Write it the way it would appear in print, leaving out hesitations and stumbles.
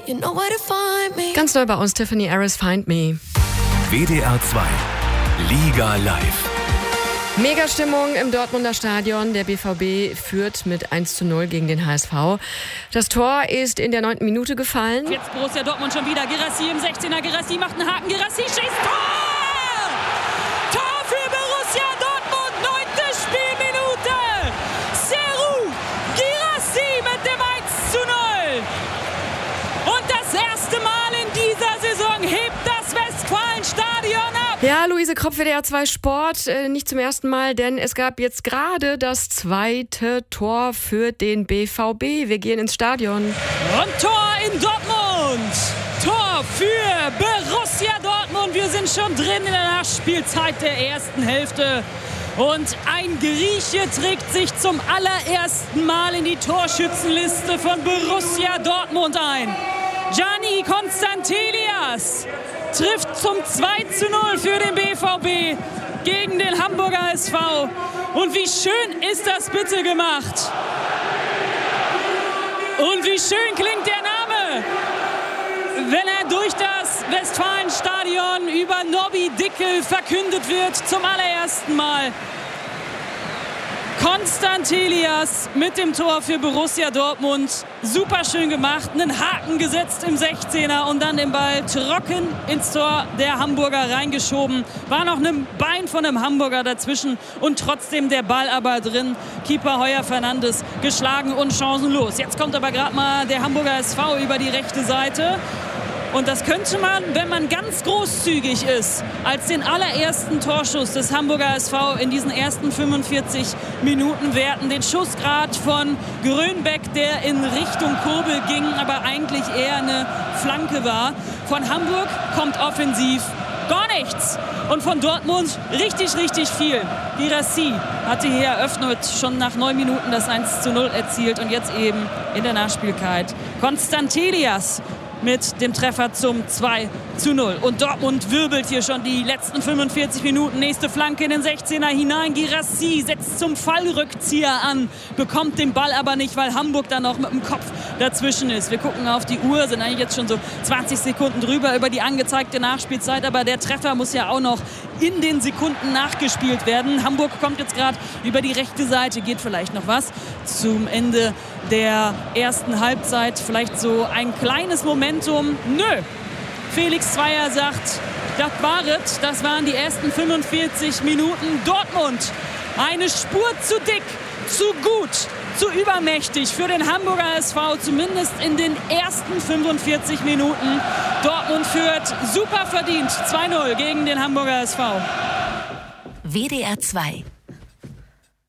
You know where to find me. Ganz neu bei uns, Tiffany Harris, Find Me. WDR 2, Liga live. Mega-Stimmung im Dortmunder Stadion. Der BVB führt mit 1:0 gegen den HSV. Das Tor ist in der 9. Minute gefallen. Jetzt Borussia Dortmund schon wieder. Guirassy im 16er. Guirassy macht einen Haken. Guirassy schießt. Tor! Tor für Borussia Dortmund. 9. Spielminute. Serhou Guirassy mit dem 1:0. Und das erste Mal in dieser Saison hebt das Westfalenstadion ab. Ja, Luise Kropf, WDR 2 Sport, nicht zum ersten Mal, denn es gab jetzt gerade das 2. Tor für den BVB. Wir gehen ins Stadion. Und Tor in Dortmund. Tor für Borussia Dortmund. Wir sind schon drin in der Nachspielzeit der ersten Hälfte. Und ein Grieche trägt sich zum allerersten Mal in die Torschützenliste von Borussia Dortmund ein. Gianni Constantelias trifft zum 2:0 für den BVB gegen den Hamburger SV. Und wie schön ist das bitte gemacht? Und wie schön klingt der Name, wenn er durch das Westfalenstadion über Nobby Dickel verkündet wird zum allerersten Mal. Constantelias mit dem Tor für Borussia Dortmund. Super schön gemacht, einen Haken gesetzt im 16er und dann den Ball trocken ins Tor der Hamburger reingeschoben. War noch ein Bein von einem Hamburger dazwischen und trotzdem der Ball aber drin. Keeper Heuer Fernandes geschlagen und chancenlos. Jetzt kommt aber gerade mal der Hamburger SV über die rechte Seite. Und das könnte man, wenn man ganz großzügig ist, als den allerersten Torschuss des Hamburger SV in diesen ersten 45 Minuten werten. Den Schuss gerade von Grönbeck, der in Richtung Kobel ging, aber eigentlich eher eine Flanke war. Von Hamburg kommt offensiv gar nichts. Und von Dortmund richtig, richtig viel. Guirassy hatte hier eröffnet, schon nach 9 Minuten das 1:0 erzielt und jetzt eben in der Nachspielzeit Constantelias mit dem Treffer zum 2:0. Und Dortmund wirbelt hier schon die letzten 45 Minuten. Nächste Flanke in den 16er hinein. Guirassy setzt zum Fallrückzieher an, bekommt den Ball aber nicht, weil Hamburg dann noch mit dem Kopf dazwischen ist. Wir gucken auf die Uhr, sind eigentlich jetzt schon so 20 Sekunden drüber über die angezeigte Nachspielzeit. Aber der Treffer muss ja auch noch in den Sekunden nachgespielt werden. Hamburg kommt jetzt gerade über die rechte Seite. Geht vielleicht noch was zum Ende der ersten Halbzeit. Vielleicht so ein kleines Momentum. Nö. Felix Zweier sagt, das war es. Das waren die ersten 45 Minuten. Dortmund, eine Spur zu dick, zu gut, zu übermächtig für den Hamburger SV. Zumindest in den ersten 45 Minuten. Dortmund führt super verdient 2:0 gegen den Hamburger SV. WDR 2